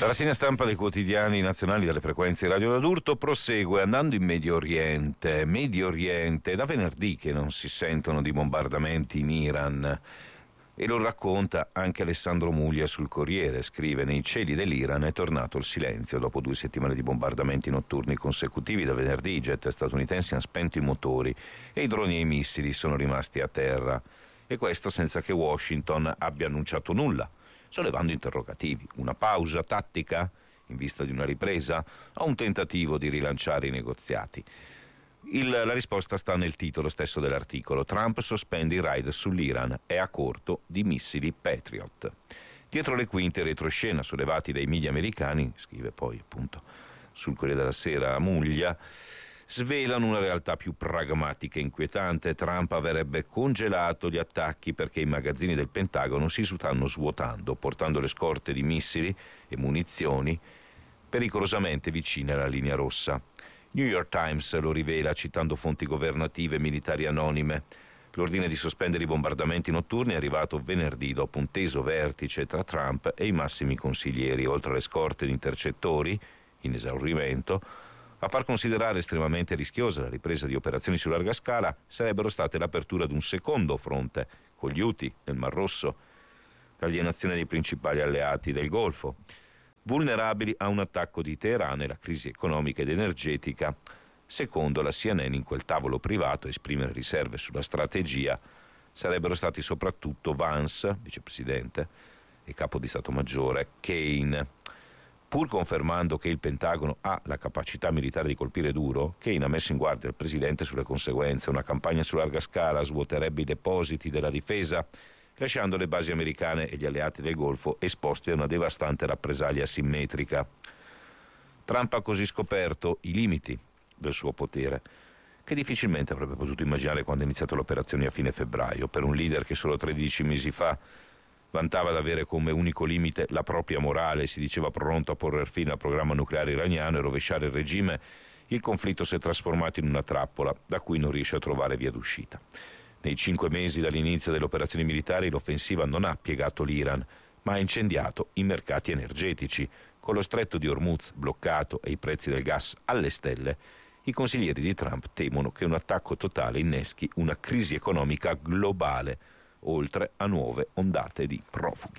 La rassegna stampa dei quotidiani nazionali dalle frequenze Radio d'Adurto prosegue andando in Medio Oriente. Medio Oriente, è da venerdì che non si sentono di bombardamenti in Iran. E lo racconta anche Alessandro Muglia sul Corriere. Scrive: nei cieli dell'Iran è tornato il silenzio dopo 2 settimane di bombardamenti notturni consecutivi. Da venerdì i jet statunitensi hanno spento i motori e i droni e i missili sono rimasti a terra. E questo senza che Washington abbia annunciato nulla, sollevando interrogativi. Una pausa tattica in vista di una ripresa o un tentativo di rilanciare i negoziati? La risposta sta nel titolo stesso dell'articolo. Trump sospende i raid sull'Iran, è a corto di missili Patriot. Dietro le quinte retroscena sollevati dai media americani, scrive poi appunto sul Corriere della Sera Muglia, svelano una realtà più pragmatica e inquietante. Trump avrebbe congelato gli attacchi perché i magazzini del Pentagono si stanno svuotando, portando le scorte di missili e munizioni pericolosamente vicine alla linea rossa. New York Times lo rivela citando fonti governative e militari anonime. L'ordine di sospendere i bombardamenti notturni è arrivato venerdì dopo un teso vertice tra Trump e i massimi consiglieri. Oltre alle scorte di intercettori in esaurimento, a far considerare estremamente rischiosa la ripresa di operazioni su larga scala sarebbero state l'apertura di un secondo fronte con gli Houthi nel Mar Rosso, l'alienazione dei principali alleati del Golfo, vulnerabili a un attacco di Teheran e la crisi economica ed energetica. Secondo la CNN, in quel tavolo privato a esprimere riserve sulla strategia sarebbero stati soprattutto Vance, vicepresidente e capo di Stato Maggiore, Kane. Pur confermando che il Pentagono ha la capacità militare di colpire duro, Kane ha messo in guardia il presidente sulle conseguenze. Una campagna su larga scala svuoterebbe i depositi della difesa, lasciando le basi americane e gli alleati del Golfo esposti a una devastante rappresaglia asimmetrica. Trump ha così scoperto i limiti del suo potere, che difficilmente avrebbe potuto immaginare quando è iniziato l'operazione a fine febbraio. Per un leader che solo 13 mesi fa vantava ad avere come unico limite la propria morale e si diceva pronto a porre fine al programma nucleare iraniano e rovesciare il regime, il conflitto si è trasformato in una trappola da cui non riesce a trovare via d'uscita. Nei 5 mesi dall'inizio delle operazioni militari l'offensiva non ha piegato l'Iran, ma ha incendiato i mercati energetici. Con lo stretto di Hormuz bloccato e i prezzi del gas alle stelle, i consiglieri di Trump temono che un attacco totale inneschi una crisi economica globale, oltre a nuove ondate di profughi.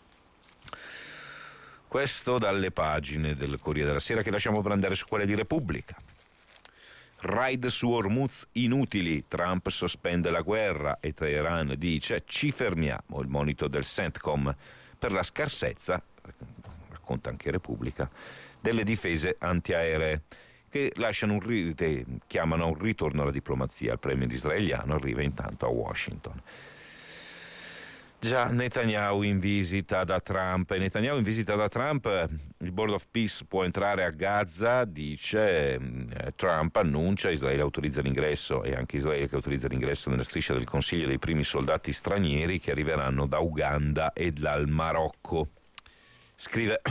Questo dalle pagine del Corriere della Sera, che lasciamo per andare su quelle di Repubblica. Raid su Hormuz inutili, Trump sospende la guerra e Teheran dice ci fermiamo. Il monito del CENTCOM per la scarsezza, racconta anche Repubblica, delle difese antiaeree, che chiamano a un ritorno alla diplomazia. Il premier israeliano arriva intanto a Washington. Già, Netanyahu in visita da Trump. Il Board of Peace può entrare a Gaza, dice Trump, annuncia, Israele autorizza l'ingresso, e anche Israele che autorizza l'ingresso nella striscia del Consiglio dei primi soldati stranieri che arriveranno da Uganda e dal Marocco. Scrive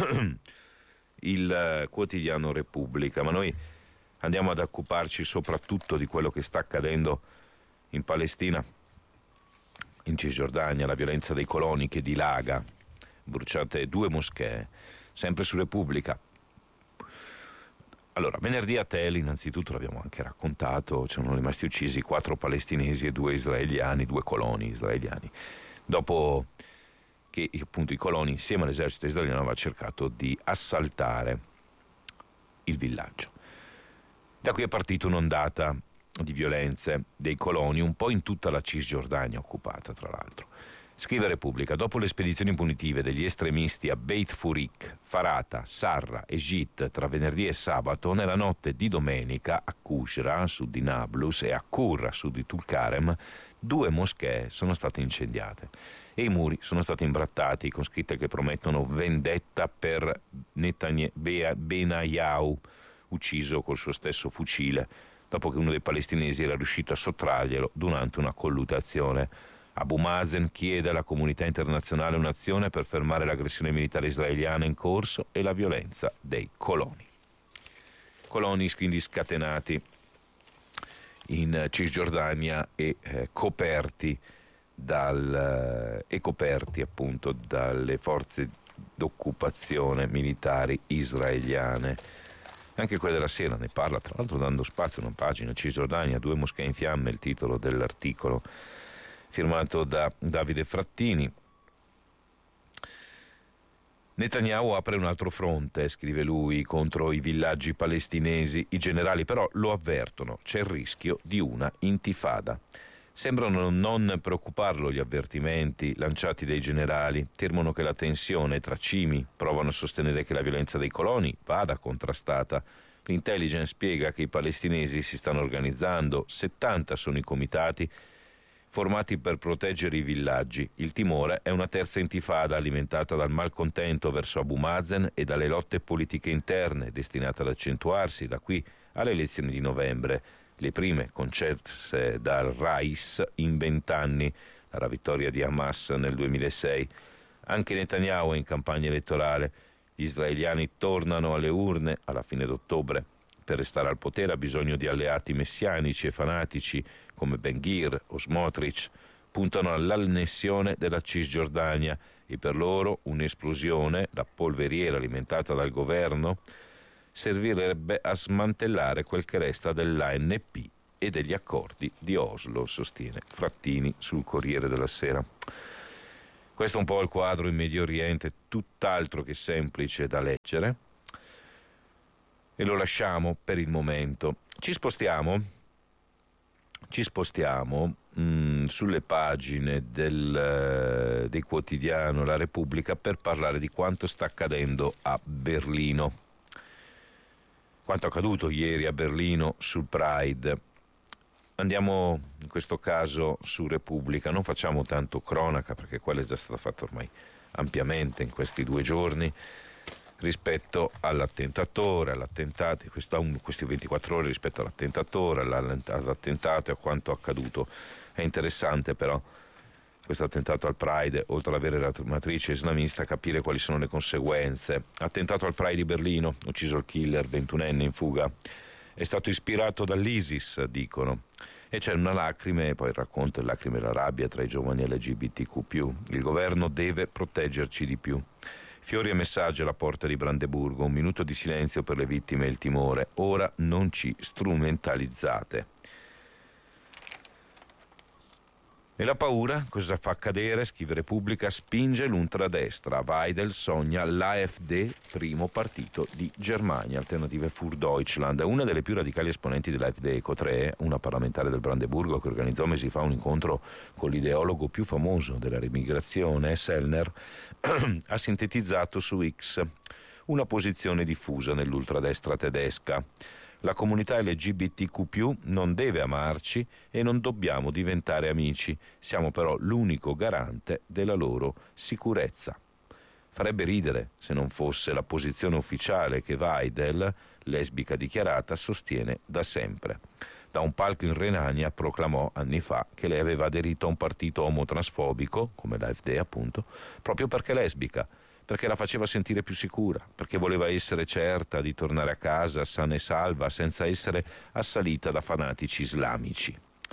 il quotidiano Repubblica, ma noi andiamo ad occuparci soprattutto di quello che sta accadendo in Palestina, in Cisgiordania, la violenza dei coloni che dilaga, bruciate 2 moschee, sempre su Repubblica. Allora, venerdì a Tel, innanzitutto l'abbiamo anche raccontato, sono rimasti uccisi 4 palestinesi e 2 israeliani, 2 coloni israeliani, dopo che appunto i coloni insieme all'esercito israeliano avevano cercato di assaltare il villaggio. Da qui è partita un'ondata di violenze dei coloni un po' in tutta la Cisgiordania occupata, tra l'altro. Scrive Repubblica: dopo le spedizioni punitive degli estremisti a Beit Furik, Farata, Sarra e Jit tra venerdì e sabato, nella notte di domenica a Qusra, a sud di Nablus, e a Qurra, a sud di Tulkarem, 2 moschee sono state incendiate e i muri sono stati imbrattati con scritte che promettono vendetta per Benayahu, ucciso col suo stesso fucile dopo che uno dei palestinesi era riuscito a sottrarglielo durante una colluttazione. Abu Mazen chiede alla comunità internazionale un'azione per fermare l'aggressione militare israeliana in corso e la violenza dei coloni. Coloni quindi scatenati in Cisgiordania e coperti appunto dalle forze d'occupazione militari israeliane. Anche quella della Sera ne parla, tra l'altro dando spazio a una pagina, Cisgiordania, 2 moschee in fiamme, il titolo dell'articolo firmato da Davide Frattini. Netanyahu apre un altro fronte, scrive lui, contro i villaggi palestinesi. I generali però lo avvertono, c'è il rischio di una intifada. Sembrano non preoccuparlo gli avvertimenti lanciati dai generali, temono che la tensione tra cimi, provano a sostenere che la violenza dei coloni vada contrastata. L'intelligence spiega che i palestinesi si stanno organizzando, 70 sono i comitati formati per proteggere i villaggi. Il timore è una terza intifada alimentata dal malcontento verso Abu Mazen e dalle lotte politiche interne, destinate ad accentuarsi da qui alle elezioni di novembre, le prime concesse dal Rais in 20 anni, dalla vittoria di Hamas nel 2006. Anche Netanyahu è in campagna elettorale. Gli israeliani tornano alle urne alla fine d'ottobre. Per restare al potere ha bisogno di alleati messianici e fanatici come Ben Gvir o Smotrich, puntano all'annessione della Cisgiordania e per loro un'esplosione, la polveriera alimentata dal governo, servirebbe a smantellare quel che resta dell'ANP e degli accordi di Oslo, sostiene Frattini sul Corriere della Sera. Questo è un po' il quadro in Medio Oriente, tutt'altro che semplice da leggere, e lo lasciamo per il momento. Ci spostiamo sulle pagine del quotidiano La Repubblica per parlare di quanto sta accadendo a Berlino. Quanto accaduto ieri a Berlino sul Pride. Andiamo in questo caso su Repubblica, non facciamo tanto cronaca perché quella è già stata fatta ormai ampiamente in questi 2 giorni rispetto all'attentatore, queste 24 ore rispetto all'attentatore, all'attentato e a quanto accaduto. È interessante però questo attentato al Pride, oltre ad avere la matrice islamista, capire quali sono le conseguenze. Attentato al Pride di Berlino, ucciso il killer, 21enne in fuga. È stato ispirato dall'ISIS, dicono. E c'è una lacrime, poi il racconto, lacrime e la rabbia tra i giovani LGBTQ+. Il governo deve proteggerci di più. Fiori e messaggi alla porta di Brandeburgo, 1 minuto di silenzio per le vittime e il timore. Ora non ci strumentalizzate. E la paura cosa fa accadere? Scrive Repubblica, spinge l'ultradestra. Weidel sogna l'AfD, primo partito di Germania. Alternative für Deutschland. Una delle più radicali esponenti dell'AfD, Eco 3, una parlamentare del Brandeburgo che organizzò mesi fa un incontro con l'ideologo più famoso della remigrazione, Sellner, ha sintetizzato su X una posizione diffusa nell'ultradestra tedesca. La comunità LGBTQ+, non deve amarci e non dobbiamo diventare amici, siamo però l'unico garante della loro sicurezza. Farebbe ridere se non fosse la posizione ufficiale che Weidel, lesbica dichiarata, sostiene da sempre. Da un palco in Renania proclamò anni fa che lei aveva aderito a un partito omotransfobico, come l'AfD appunto, proprio perché è lesbica, perché la faceva sentire più sicura, perché voleva essere certa di tornare a casa sana e salva senza essere assalita da fanatici islamici.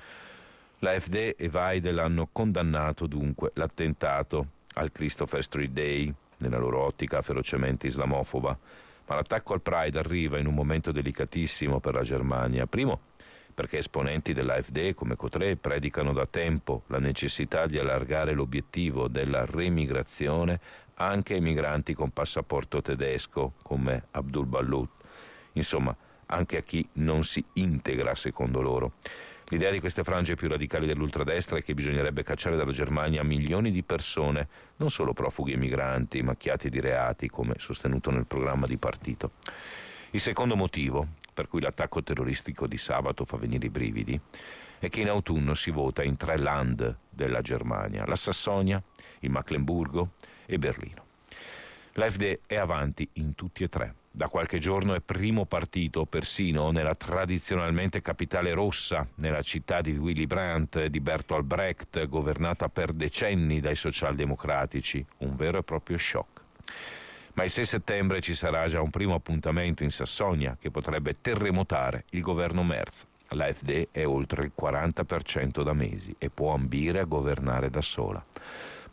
L'AfD e Weidel hanno condannato dunque l'attentato al Christopher Street Day, nella loro ottica ferocemente islamofoba, ma l'attacco al Pride arriva in un momento delicatissimo per la Germania. Primo, perché esponenti dell'AfD come Cotré predicano da tempo la necessità di allargare l'obiettivo della remigrazione anche ai migranti con passaporto tedesco come Abdul Ballout, insomma anche a chi non si integra secondo loro. L'idea di queste frange più radicali dell'ultradestra è che bisognerebbe cacciare dalla Germania milioni di persone, non solo profughi e migranti, macchiati di reati come sostenuto nel programma di partito. Il secondo motivo per cui l'attacco terroristico di sabato fa venire i brividi è che in autunno si vota in 3 Land della Germania, la Sassonia, il Mecklenburgo e Berlino. L'AfD è avanti in tutti e 3. Da qualche giorno è primo partito persino nella tradizionalmente capitale rossa, nella città di Willy Brandt e di Bertolt Brecht, governata per decenni dai socialdemocratici, un vero e proprio shock. Ma il 6 settembre ci sarà già un primo appuntamento in Sassonia che potrebbe terremotare il governo Merz. L'AfD è oltre il 40% da mesi e può ambire a governare da sola.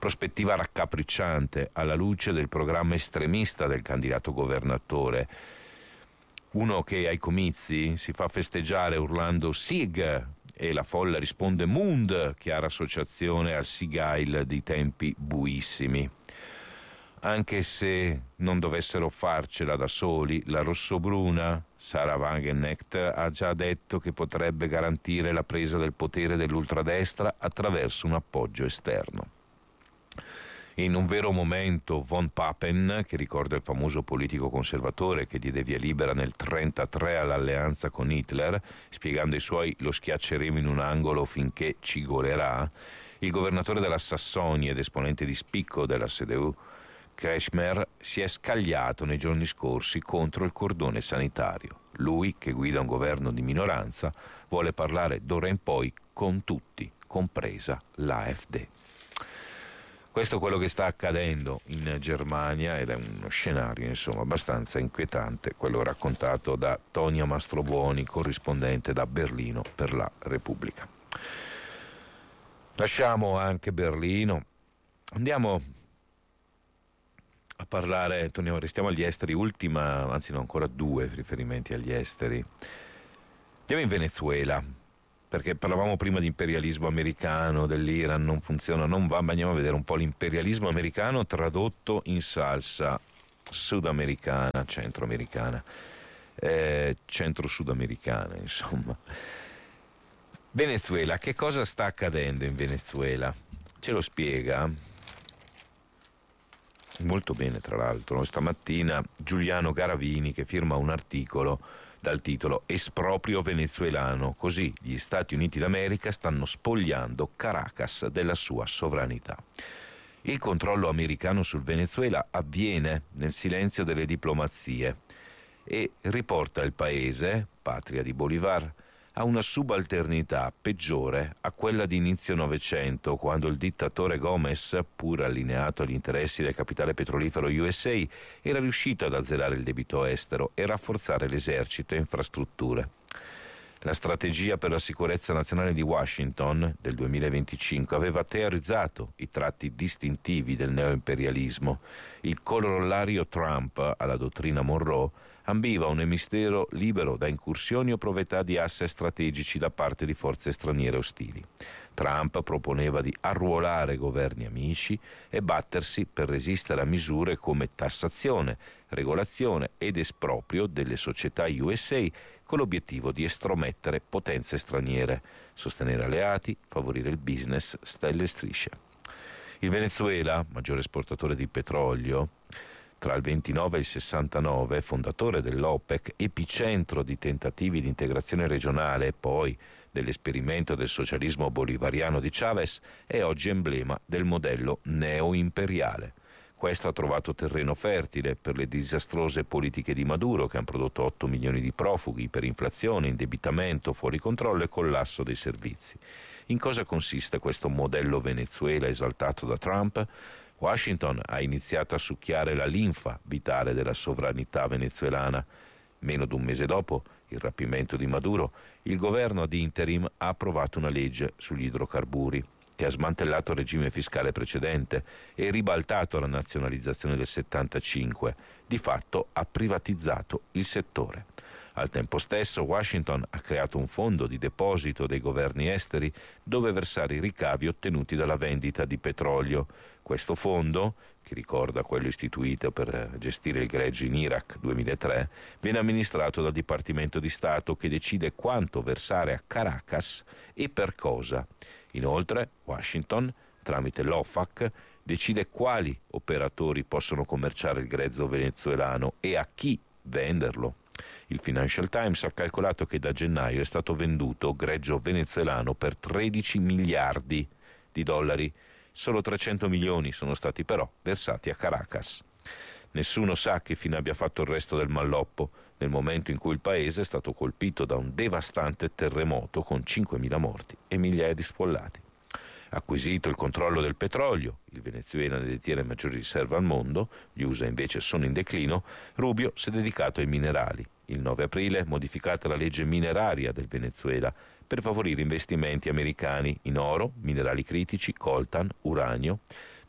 Prospettiva raccapricciante alla luce del programma estremista del candidato governatore, uno che ai comizi si fa festeggiare urlando Sig e la folla risponde Mund, chiara associazione al Sigail di tempi buissimi. Anche se non dovessero farcela da soli, la rossobruna, Sarah Wagenknecht, ha già detto che potrebbe garantire la presa del potere dell'ultradestra attraverso un appoggio esterno. In un vero momento von Papen, che ricorda il famoso politico conservatore che diede via libera nel 1933 all'alleanza con Hitler, spiegando ai suoi lo schiacceremo in un angolo finché ci golerà, il governatore della Sassonia ed esponente di spicco della CDU, Kretschmer, si è scagliato nei giorni scorsi contro il cordone sanitario. Lui, che guida un governo di minoranza, vuole parlare d'ora in poi con tutti, compresa l'AfD. Questo è quello che sta accadendo in Germania ed è uno scenario abbastanza inquietante, quello raccontato da Tonia Mastrobuoni, corrispondente da Berlino per la Repubblica. Lasciamo anche Berlino, andiamo a parlare, restiamo agli esteri, ancora due riferimenti agli esteri. Andiamo in Venezuela, perché parlavamo prima di imperialismo americano, dell'Iran, non funziona, non va, ma andiamo a vedere un po' l'imperialismo americano tradotto in salsa sudamericana, centroamericana, centro-sudamericana, insomma. Venezuela, che cosa sta accadendo in Venezuela? Ce lo spiega molto bene, tra l'altro, stamattina Giuliano Garavini, che firma un articolo dal titolo Esproprio venezuelano, così gli Stati Uniti d'America stanno spogliando Caracas della sua sovranità. Il controllo americano sul Venezuela avviene nel silenzio delle diplomazie e riporta il paese, patria di Bolivar, a una subalternità peggiore a quella di inizio Novecento, quando il dittatore Gomez, pur allineato agli interessi del capitale petrolifero USA, era riuscito ad azzerare il debito estero e rafforzare l'esercito e infrastrutture. La strategia per la sicurezza nazionale di Washington del 2025 aveva teorizzato i tratti distintivi del neoimperialismo. Il corollario Trump alla dottrina Monroe ambiva un emisfero libero da incursioni o proprietà di asset strategici da parte di forze straniere ostili. Trump proponeva di arruolare governi amici e battersi per resistere a misure come tassazione, regolazione ed esproprio delle società USA con l'obiettivo di estromettere potenze straniere, sostenere alleati, favorire il business stelle e strisce. Il Venezuela, maggiore esportatore di petrolio, tra il 29 e il 69, fondatore dell'OPEC, epicentro di tentativi di integrazione regionale e poi dell'esperimento del socialismo bolivariano di Chavez, è oggi emblema del modello neoimperiale. Questo ha trovato terreno fertile per le disastrose politiche di Maduro, che hanno prodotto 8 milioni di profughi, iperinflazione, indebitamento fuori controllo e collasso dei servizi. In cosa consiste questo modello Venezuela esaltato da Trump? Washington ha iniziato a succhiare la linfa vitale della sovranità venezuelana. Meno di un mese dopo il rapimento di Maduro, il governo ad interim ha approvato una legge sugli idrocarburi che ha smantellato il regime fiscale precedente e ribaltato la nazionalizzazione del 75. Di fatto ha privatizzato il settore. Al tempo stesso Washington ha creato un fondo di deposito dei governi esteri dove versare i ricavi ottenuti dalla vendita di petrolio. Questo fondo, che ricorda quello istituito per gestire il greggio in Iraq 2003, viene amministrato dal Dipartimento di Stato che decide quanto versare a Caracas e per cosa. Inoltre Washington, tramite l'OFAC, decide quali operatori possono commerciare il grezzo venezuelano e a chi venderlo. Il Financial Times ha calcolato che da gennaio è stato venduto greggio venezuelano per 13 miliardi di dollari. Solo 300 milioni sono stati però versati a Caracas. Nessuno sa che fine abbia fatto il resto del malloppo nel momento in cui il paese è stato colpito da un devastante terremoto con 5.000 morti e migliaia di sfollati. Acquisito il controllo del petrolio, il Venezuela ne detiene maggiori riserve al mondo, gli USA invece sono in declino, Rubio si è dedicato ai minerali. Il 9 aprile modificata la legge mineraria del Venezuela per favorire investimenti americani in oro, minerali critici, coltan, uranio.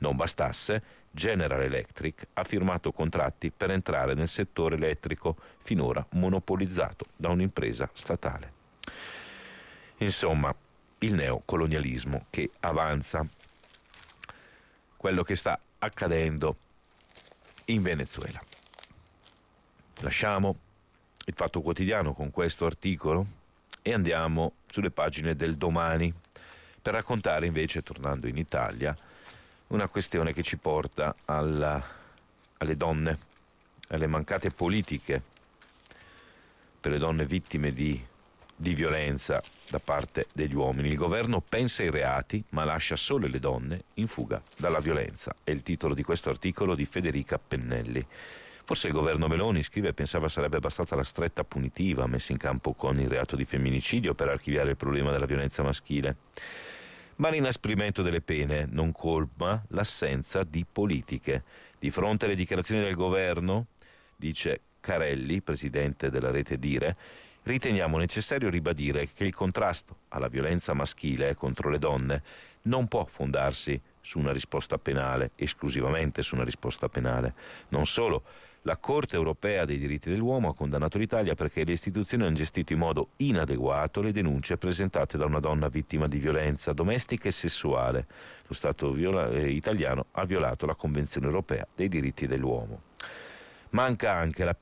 Non bastasse, General Electric ha firmato contratti per entrare nel settore elettrico, finora monopolizzato da un'impresa statale. Insomma, il neocolonialismo che avanza. Quello che sta accadendo in Venezuela. Lasciamo il Fatto Quotidiano con questo articolo e andiamo sulle pagine del Domani per raccontare invece, tornando in Italia, una questione che ci porta alle donne, alle mancate politiche per le donne vittime di violenza da parte degli uomini. Il governo pensa ai reati ma lascia sole le donne in fuga dalla violenza. È il titolo di questo articolo di Federica Pennelli. Forse il governo Meloni, scrive, pensava sarebbe bastata la stretta punitiva messa in campo con il reato di femminicidio per archiviare il problema della violenza maschile. Ma l'inasprimento delle pene non colma l'assenza di politiche. Di fronte alle dichiarazioni del governo, dice Carelli, presidente della rete Dire, riteniamo necessario ribadire che il contrasto alla violenza maschile contro le donne non può fondarsi su una risposta penale, esclusivamente su una risposta penale. Non solo, la Corte europea dei diritti dell'uomo ha condannato l'Italia perché le istituzioni hanno gestito in modo inadeguato le denunce presentate da una donna vittima di violenza domestica e sessuale. Lo Stato italiano ha violato la Convenzione europea dei diritti dell'uomo. Manca anche la